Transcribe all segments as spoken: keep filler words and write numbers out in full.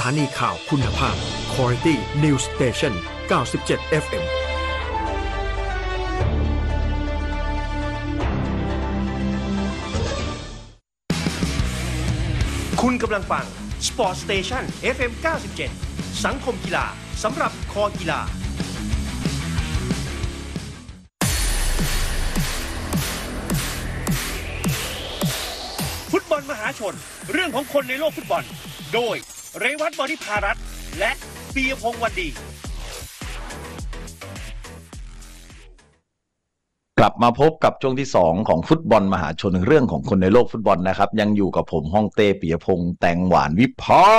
านีข่าวคุณภาพ Quality News Station เก้าสิบเจ็ด เอฟ เอ็มคุณกำลังฟัง Sport Station เอฟ เอ็ม เก้าสิบเจ็ด สังคมกีฬาสำหรับคอกีฬาฟุตบอลมหาชนเรื่องของคนในโลกฟุตบอลโดยเรวัต บริภารัตน์และปียพงษ์วันดีกลับมาพบกับช่วงที่สองของฟุตบอลมหาชนเรื่องของคนในโลกฟุตบอลนะครับยังอยู่กับผมฮ่องเต้ปิยพงษ์แตงหวานวิภา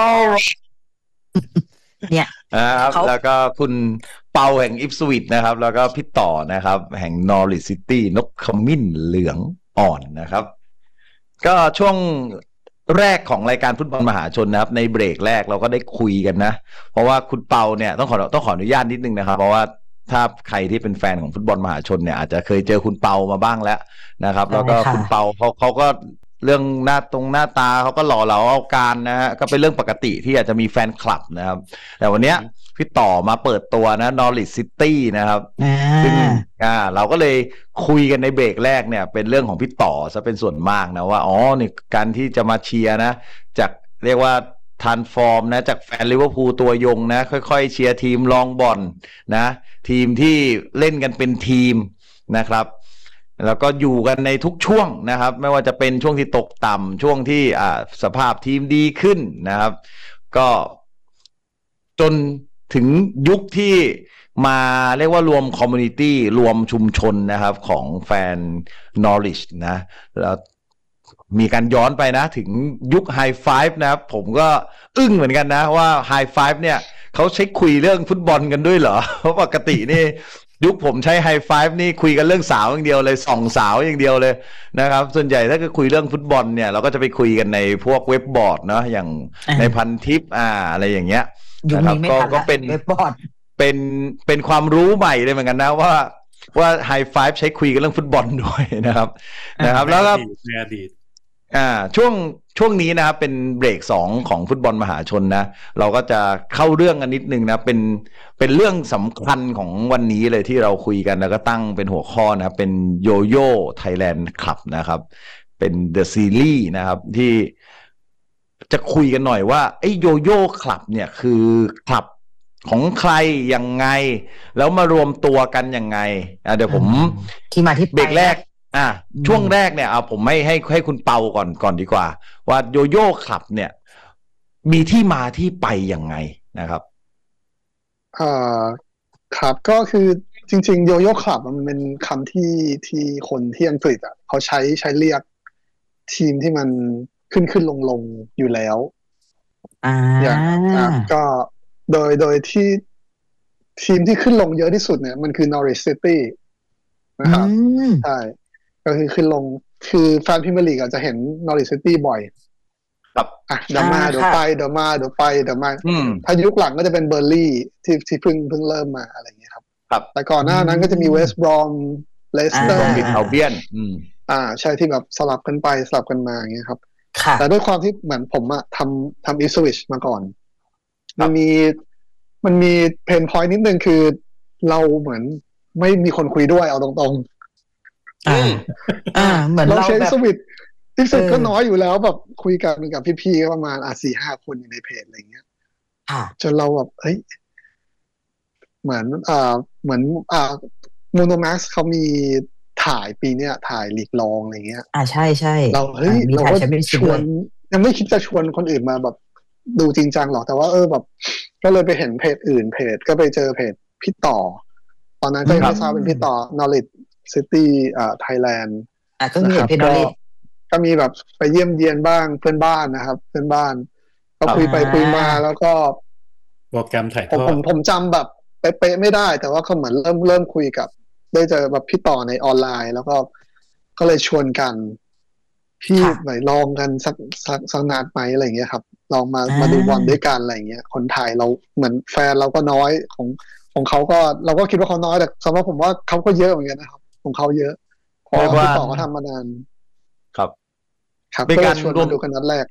เนี่ยนะครับแล้วก็คุณเปาแห่งอิปสวิตนะครับแล้วก็พี่ต่อนะครับแห่งนอริทซิตี้นกขมิ้นเหลืองอ่อนนะครับก็ช่วงแรกของรายการฟุตบอลมหาชนนะครับในเบรกแรกเราก็ได้คุยกันนะเพราะว่าคุณเปาเนี่ยต้องขอต้องขออนุญาตนิดนึงนะครับเพราะว่าถ้าใครที่เป็นแฟนของฟุตบอลมหาชนเนี่ยอาจจะเคยเจอคุณเปามาบ้างแล้วนะครับแล้วก็คุณเปาเขาเขาก็เรื่องหน้าตรงหน้าตาเขาก็หล่อเหลาเอาการนะฮะก็เป็นเรื่องปกติที่อาจจะมีแฟนคลับนะครับแต่วันนี้พี่ต่อมาเปิดตัวนะนอริทซิตี้นะครับซึ่งอ่าเราก็เลยคุยกันในเบรกแรกเนี่ยเป็นเรื่องของพี่ต่อซะเป็นส่วนมากนะว่าอ๋อนี่การที่จะมาเชียร์นะจากเรียกว่าทรานส์ฟอร์มนะจากแฟนลิเวอร์พูลตัวยงนะค่อยๆเชียร์ทีมลองบอลนะทีมที่เล่นกันเป็นทีมนะครับแล้วก็อยู่กันในทุกช่วงนะครับไม่ว่าจะเป็นช่วงที่ตกต่ำช่วงที่อ่าสภาพทีมดีขึ้นนะครับก็จนถึงยุคที่มาเรียกว่ารวมคอมมูนิตี้รวมชุมชนนะครับของแฟนนอริชนะแล้วมีการย้อนไปนะถึงยุคไฮไฟฟ์นะครับผมก็อึ้งเหมือนกันนะว่าไฮไฟฟ์เนี่ยเขาใช้คุยเรื่องฟุตบอลกันด้วยเหรอเพราะปกตินี่ยุคผมใช้ไฮไฟฟ์นี่คุยกันเรื่องสาวอย่างเดียวเลยส่องสาวอย่างเดียวเลยนะครับส่วนใหญ่ถ้าเกิดคุยเรื่องฟุตบอลเนี่ยเราก็จะไปคุยกันในพวกเว็บบอร์ดเนาะอย่างในพันทิปอ่าอะไรอย่างเงี้ยนะครับก็ก็เป็นเว็บบอร์ดเป็นเป็นความรู้ใหม่เลยเหมือนกันนะว่าว่าไฮไฟฟ์ใช้คุยกันเรื่องฟุตบอลด้วยนะครับนะครับแล้วก็ในอดีตอ่าช่วงช่วงนี้นะครับเป็นเบรกสองของฟุตบอลมหาชนนะเราก็จะเข้าเรื่องกันนิดนึงนะเป็นเป็นเรื่องสำคัญของวันนี้เลยที่เราคุยกันแล้วก็ตั้งเป็นหัวข้อนะครับเป็นโยโย่ไทยแลนด์คลับนะครับเป็นเดอะซีรีส์นะครับที่จะคุยกันหน่อยว่าไอ้โยโย่คลับเนี่ยคือคลับของใครยังไงแล้วมารวมตัวกันยังไงอ่ะเดี๋ยวผมที่มาที่เบรกแรกอ่ะช่วงแรกเนี่ยเอาผมไม่ให้ให้คุณเปาก่อนก่อนดีกว่าว่าโยโย่คลับเนี่ยมีที่มาที่ไปยังไงนะครับอ่าครับก็คือจริงๆโยโย่คลับมันเป็นคำที่ที่คนที่อังกฤษอ่ะเขาใช้ใช้เรียกทีมที่มันขึ้นขึ้นลงลงอยู่แล้วอ่าอย่างก็โดยโดยที่ทีมที่ขึ้นลงเยอะที่สุดเนี่ยมันคือ Norwich City นะครับใช่ก็คือขึ้นลงคือแฟนพรีเมียร์ลีกอาจจะเห็น Norwich City บ่อยครับอ่ะเดี๋ยวมาเดี๋ยวไปเดี๋ยวมาเดี๋ยวไปเดี๋ยวมาถ้ายุคหลังก็จะเป็นเบอร์ลี่ที่ที่เพิ่งเพิ่งเริ่มมาอะไรอย่างเงี้ยครับครับแต่ก่อนหน้านั้นก็จะมีเวสต์บรอมเลสเตอร์บิดเอาเบียนอ่าใช่ที่แบบสลับกันไปสลับกันมาอย่างเงี้ยครับแต่ด้วยความที่เหมือนผมอะทำทำอิสวิชมาก่อนมันมีมันมีเพนพอยต์นิดนึงคือเราเหมือนไม่มีคนคุยด้วยเอาตรงๆอ่าอ่าเหมือนเราเช็คสวิตอิสวิชก็น้อยอยู่แล้วแบบคุยกันกับพี่ๆประมาณอ่ะสี่ห้าคนอยู่ในเพจอะไรเงี้ยจนเราแบบเฮ้ยเหมือนอ่าเหมือนอ่าโมโนแม็กซ์เขามีถ่ายปีเนี้ยถ่ายลีกรองอะไรเงี้ยอ่าใช่ใช่เราเฮ้ยเราก็ชวนยังไม่คิดจะชวนคนอื่นมาแบบดูจริงจังหรอกแต่ว่าเออแบบก็เลยไปเห็นเพจอื่นเพจก็ไปเจอเพจพี่ต่อตอนนั้นก็ยังไม่ทราบเป็นพี่ต่อ Norwich City อ่า Thailand อ่ะก็มีเพจ Norwich ก็มีแบบไปเยี่ยมเยียนบ้างเพื่อนบ้านนะครับเพื่อนบ้านก็คุยไปคุยมาแล้วก็โปรแกรมถ่ายทอดผมผมจำแบบเป๊ะๆไม่ได้แต่ว่าเขาเหมือนเริ่มเริ่มคุยกับได้เจอแบบพี่ต่อในออนไลน์แล้วก็ก็เลยชวนกันพี่ไหนลองกันสักสักสักนัดไหมอะไรอย่างเงี้ยครับลองมามาดูบอลด้วยกันอะไรเงี้ยคนไทยเราเหมือนแฟนเราก็น้อยของของเขาก็เราก็คิดว่าเขาน้อยแต่สำหรับผมว่าเขาก็เยอะเหมือนกันนะครับของเขาเยอะเพราะพี่ต่อเขาทำมานานครับครับเป็นการชวนมาดูกันนัดแรก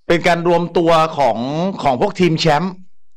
เป็นการรวมตัวของของพวกทีมแชมป์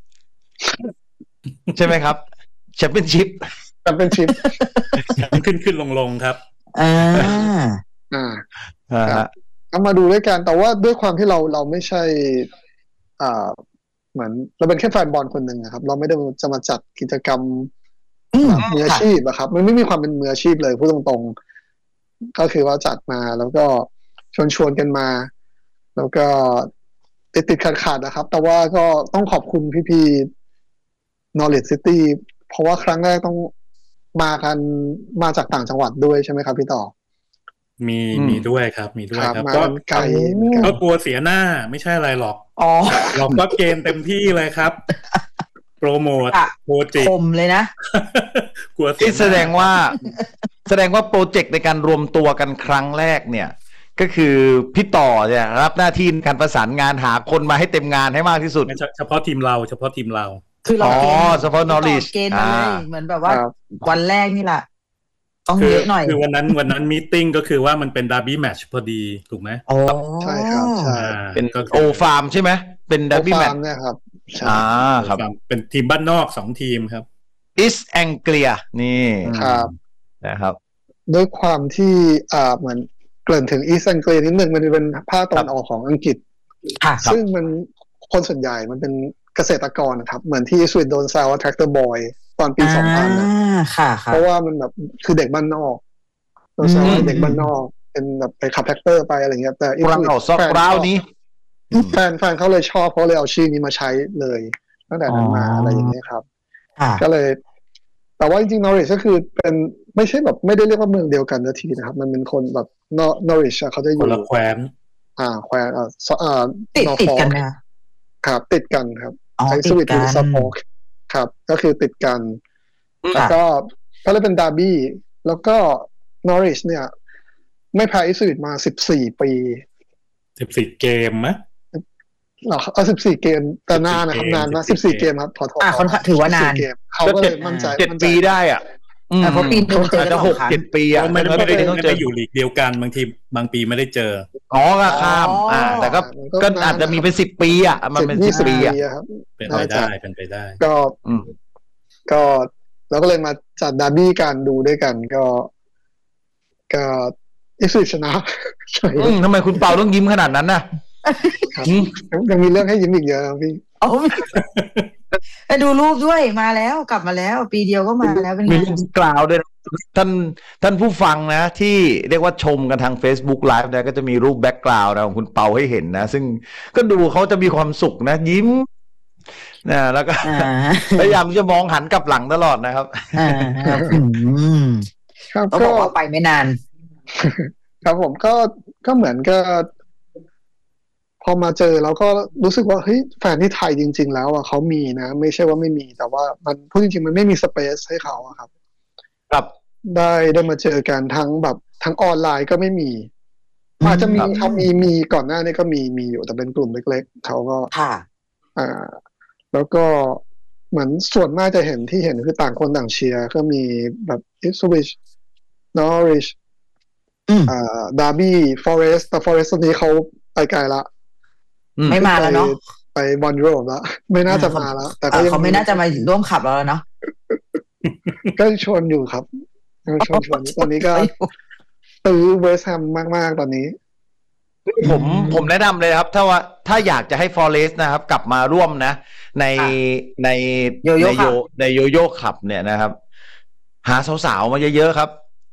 ใช่ไหมครับแชมเปี้ยนชิพแชมเปี้ยนชิพขึ้นขึ้นลงลงครับอ่าอ่าอ่าครัฮะบ เอามาดูด้วยกันแต่ว่าด้วยความที่เราเราไม่ใช่ อ่า เหมือนเราเป็นแค่แฟนบอลคนหนึ่งนะครับ เราไม่ได้จะมาจัดกิจกรรมอืมแบบมืออาค่ะชีพอะครับมันไม่มีความเป็นมืออาชีพเลยพูดตรงๆก็คือว่าจัดมาแล้วก็ชวนชวนกันมา แล้วก็ติดติดขัดขัดนะครับ แต่ว่าก็ต้องขอบคุณพี่ๆ Knowledge City เพราะว่าครั้งแรกต้องมากันมาจากต่างจังหวัดด้วยใช่ไหมครับพี่ต่อมีอืมมีด้วยครับ มีด้วยครับครับมาก็กันไกลเหมือนกันก็กลัวเสียหน้าไม่ใช่อะไรหรอกอ๋อเราก็เกมเต็มที่เลยครับ โปรโมทค่ะโปรเจกคต์มเลยนะกลัวเสีที่ยหน้าแสดงว่า แสดงว่าโปรเจกต์ในการรวมตัวกันครั้งแรกเนี่ย ก็คือพี่ต่อเนี่ยรับหน้าที่ในการประสานงานหาคนมาให้เต็มงานให้มากที่สุดไม่ใช่เฉพาะทีมเรา เฉพาะทีมเราคือเราอ๋อเกณฑ์เฉพาะ knowledge เกณฑ์มาเลยอ่าเหมือนแบบว่าครับวันแรกนี่แหละต้องคืเยอะหน่อยคือวันนั้นวันนั้นมีตติ้งก็คือว่ามันเป็นดาร์บี้แมตช์พอดีถูกไหมโอ้ใช่ครับใช่อ่าเป็นก็คืโอฟาร์มใช่ไหมเป็นดับบี้แมตโอฟาร์เนี่ยครับใช่อ่าครับเป็นทีมบ้านนอกสองทีมครับอิสแองเกียนี่ครับนะครับด้วยความที่อ่าเหมือนเกริ่นถึงอีสต์แองเกลนิดนึงมันเป็นภาคตะวันออกของอังกฤษค่ะซึ่งมันคนส่วนใหญ่มันเป็นเกษตรกรนะครับ เหมือนที่สวีดโดนแซวว่าแทรคเตอร์บอยตอนปีอ่าสองพันนะค่ะค่ะเพราะว่ามันแบบคือเด็กบ้านนอกโดนแซวว่าเด็กบ้านนอก เป็นแบบไปขับแทรคเตอร์ไปอะไรเงี้ยแต่กรังเอาซอกราวนี้แฟนแฟนเขาเลยชอบเขาเลยเอาชื่อนี้มาใช้เลยตั้งแต่นั้นมาอ๋อออะไรอย่างเงี้ยครับค่ะก็เลย แต่ว่าจริงๆ Norwich ก็คือเป็นไม่ใช่แบบไม่ได้เรียกว่าเมืองเดียวกันนาทีนะครับ มันเป็นคนแบบ Norwich อะเขาจะอคยู่นละแคว้นอ่าแคว้นอ่าซอ่าติด Norfolk ติดกันไหมคะครับ ติดกันครับอ๋อไอ้ติสดวิตกัคือน ซัพพอร์ตครับ ก็คือติดกัน แล้วค่ะก็ก็เลยเป็นดาร์บี้แล้วก็ Norwich เนี่ย ไม่แพ้อิสวิตมาสิบสี่ปีสิบสี่เกมมะเหรอเอาสิบสี่เกมแต่นานนะครับเกมนานมากสิสิบบ สี่สี่เกมครับขอโทษอ่ะค่อนข้างถือว่านานสิบสี่เกมเขาก็เลยมั่นใจเจ็ดมั่นใจปีได้อ่ะอืมอ่ะเพราะปีหนึ่งเจอกันอาจจะสหองกครั้งเจ็ดปีอ่ะไม่ได้ไม่ไม่ได้ได้ต้องไม่เจได้ออยู่ลีกเดียวกันบางทีบางปีไม่ได้เจออ๋อก็ข้ามอ๋ออ่อ่า แต่ก็มันก็ก็นานอาจจะมีเป็นสิบปีอ่ะมันเป็นยี่สิบสิบปีปีอ่ะอะครับเป็นไปได้เป็นไปได้ก็อืมก็เราก็เลยมาจัดดาร์บี้กันดูด้วยกันก็ ก็อิสวิตชนะ ใช่อืมทำไมคุณเปาต้องยิ้มขนาดนั้นน่ะครับอืมยังมีเรื่องให้ยิ้มอีกเยอะนะพี่โอ้ไปดูรูปด้วยมาแล้วกลับมาแล้ว ปีเดียวก็มาแล้วเป็นไงมีรูปกล่าวด้วยนะท่านท่านผู้ฟังนะ ที่เรียกว่าชมกันทาง Facebook Live นะก็จะมีรูปแบ็กกราวด์นะของคุณเปาให้เห็นนะ ซึ่งก็ดูเขาจะมีความสุขนะ ยิ้มนะแล้วก็อ่าพยายามจะมองหันกลับหลังตลอดนะครับอ่าครับอืมครับก็บอกว่าไปไม่นานครับผมก็ก็เหมือนก็พอมาเจอแล้วก็รู้สึกว่าเฮ้ยแฟนที่ไทยจริง ๆ แล้วอ่ะเขามีนะ ไม่ใช่ว่าไม่มี แต่ว่ามันพูดจริงๆมันไม่มีสเปซให้เขาอะครับครับได้ได้มาเจอกันทั้งแบบทั้งออนไลน์ก็ไม่มีอืมอาจจะมีครับเขามีมีก่อนหน้านี้ก็มีมีอยู่แต่เป็นกลุ่มเล็กๆเขาก็ค่ะอ่า แล้วก็เหมือนส่วนมากจะเห็นที่เห็นคือต่างคนต่างเชียร์ก็มีแบบอิสวิชนอริชอืมอ่าดาร์บี้ฟอเรสต์แต่ฟอเรสต์ตอนนี้เขาไปไกลละอืมไม่มาแล้วเนาะไปบอลยุโรปแล้วไม่น่าจะมาแล้ว แต่ก็เอ่อยังเขาไม่น่าจะมาร่วมขับเราแล้วเนาะก็ชวนอยู่ครับยังชวนชวนอยู่ตอนนี้ก็ตื้อเวสต์แฮมมากๆตอนนี้ผมผมแนะนำเลยครับ ถ้าว่าถ้าอยากจะให้ฟอเรสต์นะครับ กลับมาร่วมนะ ในค่ะในโยโย่ในคลับในโยโย่คลับเนี่ยนะครับ หาสาวๆมาเยอะๆครับ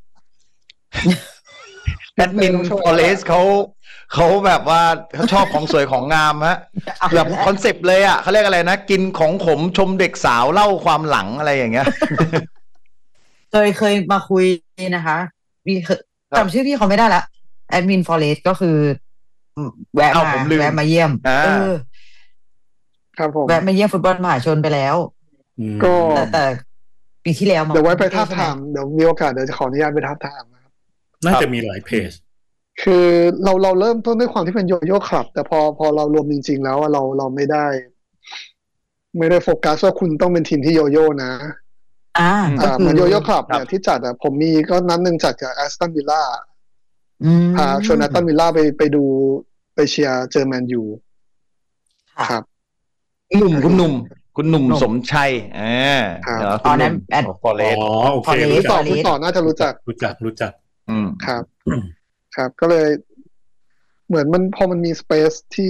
แอดมินฟอเรสต์เขาเขาแบบว่าเขาชอบของสวยของงามฮะเอาแบบแล้วคอนเซปต์เลยอ่ะเขาเรียกอะไรนะ กินของขมชมเด็กสาวเล่าความหลังอะไรอย่างเงี้ยเคยเคยมาคุยนะคะมีเคยครับจำชื่อพี่เขาไม่ได้ละแอดมินฟอเรสก็คือแวะเอ้ามาผมลืมแวะมาเยี่ยมอ่าเออครับผมแวะมาเยี่ยมฟุตบอลมหาชนไปแล้วอืมก็แต่แต่ปีที่แล้วมาเดี๋ยวไว้ไปทาบใช่หทามเดี๋ยวมีโอกาสเดี๋ยวจะขออนุญาตไปทาบทามนะครับน่าจะมีหลายเพจคือเราเราเริ่มต้นด้วยความที่เป็นโยโย่คลับ แต่พอพอเรารวมจริง ๆ แล้วอะเราเราไม่ได้ ไม่ได้โฟกัสว่าคุณต้องเป็นทีมที่โยโย่นะอ่าก็อ่าคืเหอมือนโยโย่คลับครับเนี่ยที่จัดอะผมมีก็นัดหนึ่งจัดกับแอสตันวิลล่าอืมพาชวนแอสตันวิลล่าไปไปดูไปเชียร์เจอแมนยูค่ะครับหนุ่มคุณหนุ่มคุณหนุ่มหนุ่มสมชัยอ่าครับแล้วอ๋คุอณหนั้นุ่นมแอดฟอเรอ๋สอโอเค Forest รู้พี่จัต่อก Forest พี่ต่อน่าจะรู้จักรู้จักรู้จักอืมครับ ครับ ก็เลย เหมือนมันพอมันมีสเปซที่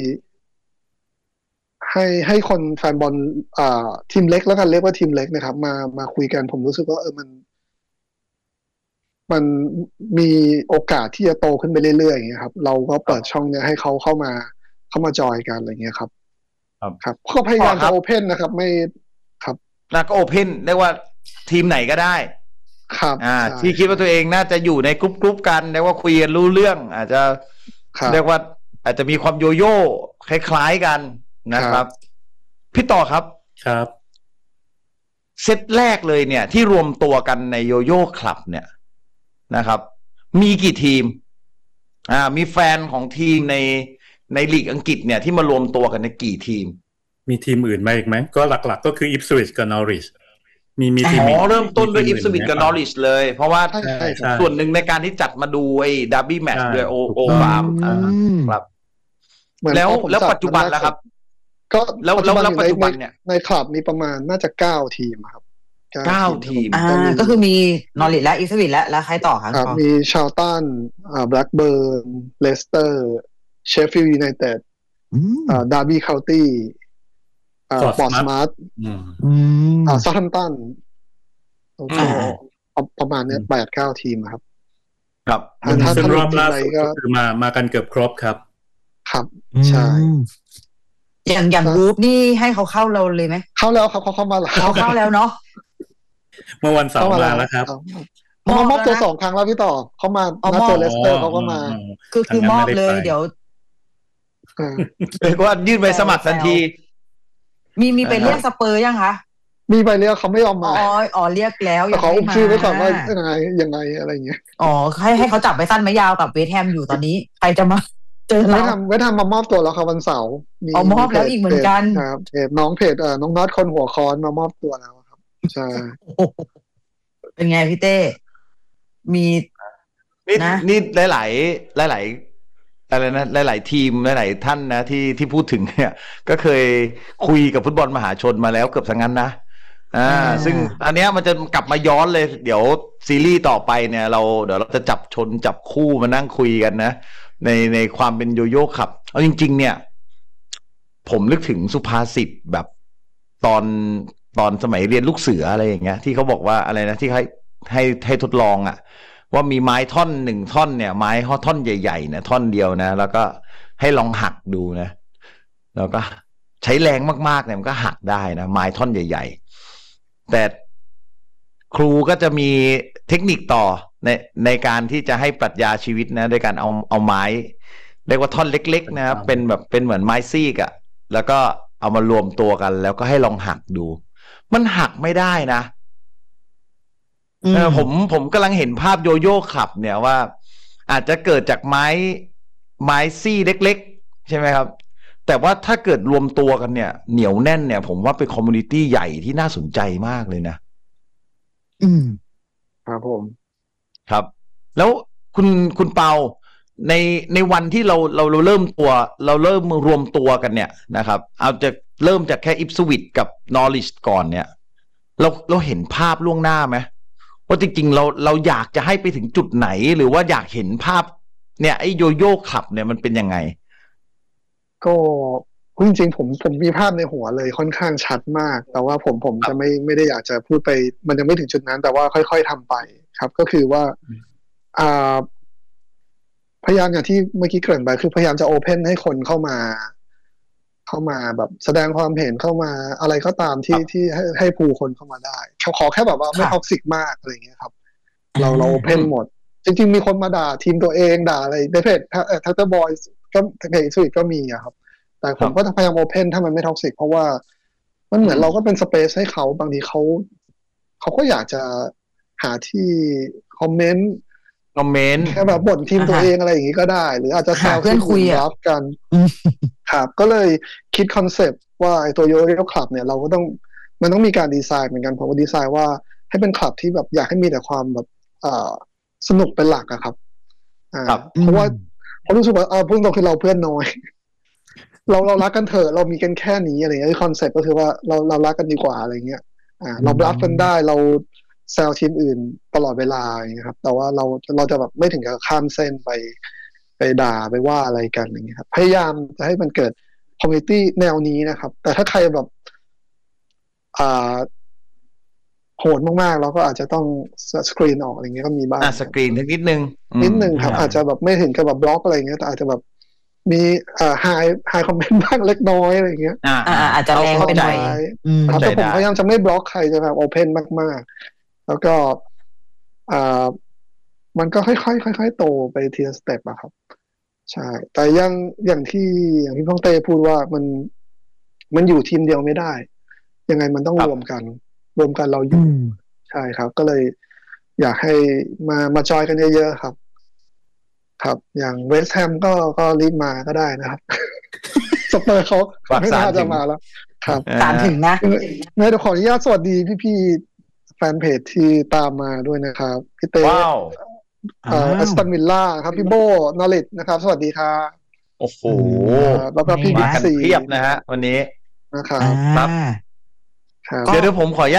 ให้ให้คนแฟนบอลอ่าทีมเล็กแล้วกันเรียกว่าทีมเล็กนะครับ มามาคุยกันผมรู้สึกว่าเออมัน มันมีโอกาสที่จะโตขึ้นไปเรื่อยๆอย่างเงี้ยครับ เราก็เปิดช่องเนี้ยให้เขาเข้ามาเข้ามาจอยกันอะไรเงี้ยครับครับครับก็พยายามครัจะบโอเพนนะครับ ไม่ครับแล้วก็โอเพนเรียกว่าทีมไหนก็ได้ครับอ่าใช่ที่คิดว่าตัวเองน่าจะอยู่ในกรุ๊ปกรุ๊ปกันเรียกว่าคุยกันรู้เรื่อง อาจจะครับเรียกว่าอาจจะมีความโยโย่คล้ายๆกันนะคครัรับบพี่ต่อครับครับเซตแรกเลยเนี่ย ที่รวมตัวกันในโยโย่คลับเนี่ยนะครับ มีกี่ทีม อ่า มีแฟนของทีมในในลีกอังกฤษเนี่ยที่มารวมตัวกันในกี่ทีมมีทีมอื่นมาอีกไหมก็หลักๆก็คืออิปสวิชกับนอริชมีมีทีมอ๋ออื่นเริ่มต้นด้วยมีอิทีฟสวิตไหมกับนอริชเลย เพราะว่าใช่ใช่ใช่ครับใช่ส่วนหนึ่งในการที่จัดมาดูไอ้ดาร์บี้แมตช์ใช่ด้วยโอถูกโอต้องฟาร์มอืมครับเหมือนแล้วพอผมแล้วจัดปัจจุบันวัแรกล่ะครับก็แล้วปัจจุบันแล้วอยู่ปัจในจุบันในเนี่ยในคลับมีประมาณน่าจะเก้าทีมครับเก้าทีมอ่า ก็คือมีนอริทและอีสวิทและแล้วใครต่อคะครับปอมีชาลตันอ่าแบล็กเบิร์นเลสเตอร์เชฟฟิลด์ยูไนเต็ดอืมอ่าดาร์บี้เคานตี้อ่าปอร์ตสมาร์ทอืมอืมอ่าซาทัมตันแล้วก็อ่าประมาณเนี้ยอืมแปดเก้าทีมครับครับถ้าถ้าซึ่งถ้าร รอวมบทีมล่าใดสุดก็ก็คือมามากันเกือบครบครับครับ ใช่อืมอย่างอย่างวูฟนี่ให้เขาเข้าเราเลยไหมเข้าแล้วครับเขาเข้ามาแล้วเขาเข้าแล้วเนาะเมื่อวันเสาร์มาแล้วครับเขามามอบตัวมอบแล้วนะสองครั้งแล้วพี่ต่อเขามาอ๋อนัดมอบเจอเลสเตอร์เขาก็มาคือคือมอบเลยเดี๋ยวอ่าเรียกว่ายื่นไปสมัครทันทีมีมีไปอ่าเรียกสเปอร์ยังคะมีใบเรียกเขาไม่ยอมอ๋มาออ๋อเรียกแล้วแต่ยังขอไม่อุ้มมาชื่อไว้ก่อนว่ายังไงยังไงอะไรอย่างเงี้ยอ๋อให้ให้เขาจับไปสั้นไม่ยาวกับเวสต์แฮมอยู่ตอนนี้ ใครจะมาเจอไม่เราทำไม่ทำมามอบตัวแล้วครับวันเสาร์อ๋อมอบแล้วอีกเหมือนกันพจครับเพจน้องเพจเอ่อน้องน็อตคนหัวค้อนมามอบตัวแล้วครับใช่เป็นไงพี่เต้ มีนี่นะนี่หลาย ๆ หลาย ๆ อะไรนะหลาย ๆ ทีมหลาย ๆ ท่านนะที่ที่พูดถึงเนี่ย ก็เคยคุยกับฟุตบอลมหาชนมาแล้วเกือบทั้งนั้นนะอ่าอ่าซึ่งอันเนี้ยมันจะกลับมาย้อนเลย เดี๋ยวซีรีส์ต่อไปเนี่ย เราเดี๋ยวเราจะจับชนจับคู่มานั่งคุยกันนะ ในในความเป็นโยโย่ขับเอาจริง ๆ เนี่ย ผมนึกถึงสุภาษิตแบบตอนตอนสมัยเรียนลูกเสืออะไรอย่างเงี้ย ที่เขาบอกว่าอะไรนะที่ให้ให้ให้ทดลองอะ ว่ามีไม้ท่อนหนึ่งท่อนเนี่ย ไม้ท่อนใหญ่ๆเนี่ยท่อนเดียวนะ แล้วก็ให้ลองหักดูนะ แล้วก็ใช้แรงมากๆเนี่ยมันก็หักได้นะไม้ท่อนใหญ่ๆแต่ครูก็จะมีเทคนิคต่อในในการที่จะให้ปรัชญาชีวิตนะโดยการเอาเอาไม้เรียกว่าท่อนเล็กๆนะครับเป็นแบบเป็นเหมือนไม้ซีกอะแล้วก็เอามารวมตัวกัน แล้วก็ให้ลองหักดู มันหักไม่ได้นะอืมเออผมผมกำลังเห็นภาพโยโย่ขับเนี่ยว่า อาจจะเกิดจากไม้ไม้ซี่เล็กๆใช่ไหมครับ แต่ว่าถ้าเกิดรวมตัวกันเนี่ย เหนียวแน่นเนี่ย ผมว่าเป็นคอมมูนิตี้ใหญ่ที่น่าสนใจมากเลยนะอืมครับผมครับ แล้วคุณคุณเปาในในวันที่เราเราเราเริ่มตัว เราเริ่มรวมตัวกันเนี่ยนะครับ เอาจะเริ่มจากแค่อิปสวิตกับนอริชก่อนเนี่ย เราเราเห็นภาพล่วงหน้าไหมว่าจริงๆเราเราอยากจะให้ไปถึงจุดไหนหรือว่าอยากเห็นภาพ เนี่ยไอ้โยโย่ขับเนี่ยมันเป็นยังไงก็จริงๆผมผมมีภาพในหัวเลยค่อนข้างชัดมาก แต่ว่าผมผมจะไม่ไม่ได้อยากจะพูดไป มันยังไม่ถึงจุดนั้น แต่ว่าค่อยๆทำไปครับ ก็คือว่าอ่าพยายามอย่างที่เมื่อกี้เกริ่นไปคือพยายามจะโอเพนให้คนเข้ามา เข้ามาแบบแสดงความเห็นเข้ามาอะไรก็ตามที่ครับที่ให้ให้ภูคนเข้ามาได้เขาขอแค่แบบว่าไม่ค่ะท็อกซิกมากอะไรอย่างเงี้ยครับ เราเราโอเพนหมด จริงๆมีคนมาด่าทีมตัวเองด่าอะไรในเพจทัตเตอร์บอยก็เพจสวิตก็มีอะครับ แต่ผมก็พยายามโอเพนถ้ามันไม่ท็อกซิกเพราะว่ามันเหมือนเราก็เป็นสเปซให้เขาบางทีเขาเขาก็อยากจะหาที่คอมเมนต์คอมเมนต์แค่แบบบ่นทีมตัวเองอะไรอย่างนี้ก็ได้ หรืออาจจะแซวหาเพื่อนคุยอะรับกันอืมครับก็เลยคิดคอนเซปต์ว่าไอ้ตัวโยโย่คลับเนี่ยเราก็ต้องมันต้องมีการดีไซน์เหมือนกันผมก็ดีไซน์ว่าให้เป็นคลับที่แบบอยากให้มีแต่ความแบบอ่าสนุกเป็นหลักอะครับอ่าครับเพราะว่าเพราะรู้สึกว่าเออพูดตรงคือเราเพื่อนน้อยเราเรารักกันเถอะเรามีกันแค่นี้อะไรเงี้ยคอนเซ็ปต์ก็คือว่าเราเรารักกันดีกว่าอะไรเงี้ยอ่าเราบลัฟกันได้เราแซวทีมอื่นตลอดเวลาอย่างเงี้ยครับแต่ว่าเราเราจะแบบไม่ถึงกับข้ามเส้นไปไปด่าไปว่าอะไรกันอย่างเงี้ยครับพยายามจะให้มันเกิดคอมมูนิตี้แนวนี้นะครับแต่ถ้าใครแบบอ่าโหดมากๆเราก็อาจจะต้องสกรีนออกอะไรเงี้ยก็มีบ้างอ่ะสกรีนนิดนึงนิดนึงครับอาจจะแบบไม่ถึงกับแบบบล็อกอะไรเงี้ยแต่อาจจะแบบมีอ่าไฮไฮคอมเมนต์บ้างเล็กน้อยอะไรเงี้ยอ่าอ่าอาจจะแรงไปหน่อย อืมครับเข้าใจแต่ผมได้พยายามจะไม่บล็อกใครจะแบบโอเพนมากๆแล้วก็อ่ามันก็ค่อยๆค่อยๆโตไปทีละสเต็ปอะครับใช่แต่ยังอย่างที่อย่างที่พ่องเต้พูดว่ามันมันอยู่ทีมเดียวไม่ได้ ยังไงมันต้องรวมกัน รวมกันเราอยู่ ใช่ครับ ก็เลยอยากให้มามาจอยกันเยอะๆครับ ครับ อย่างเวสต์แฮมก็ก็รีบมาก็ได้นะครับ สเปอร์เขาฝากไม่สารน่าถึจะงมาแล้ว ครับสารถึงนะในเดี๋ยวขออนุญาตสวัสดีพี่ๆแฟนเพจที่ตามมาด้วยนะครับพี่เต้ว้าวเอ่อแอสตันวิลล่าครับพี่โบนอริทนะครับ สวัสดีครับโอ้โหครับแล้วก็พี่นี่บิ๊มาก กันซีเพียบนะฮะวันนี้นะครับครับอ่าครับเดี๋ยวเดี๋ยวผมขอ